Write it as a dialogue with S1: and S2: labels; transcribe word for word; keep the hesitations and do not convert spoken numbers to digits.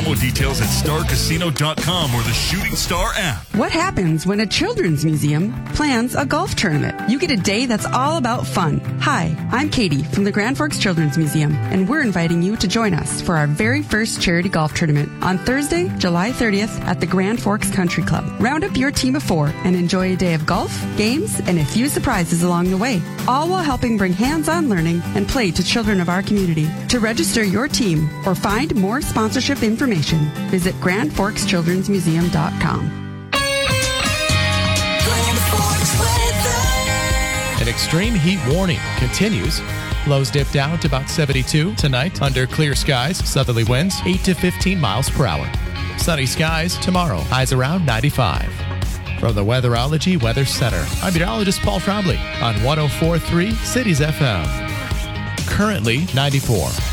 S1: Promo details at star casino dot com or the Shooting Star app.
S2: What happens when a children's museum plans a golf tournament? You get a day that's all about fun. Hi, I'm Katie from the Grand Forks Children's Museum, and we're inviting you to join us for our very first charity golf tournament on Thursday, July thirtieth at the Grand Forks Country Club. Round up your team of four and enjoy a day of golf, games, and a few surprises along the way, all while helping bring hands-on learning and play to children of our community. To register your team or find more sponsorship information, visit grand forks children's museum dot com.
S3: An extreme heat warning continues. Lows dip down to about seventy-two tonight under clear skies, southerly winds eight to fifteen miles per hour. Sunny skies tomorrow, highs around ninety-five. From the Weatherology Weather Center, I'm meteorologist Paul Trombley on one oh four point three Cities F M. Currently ninety-four.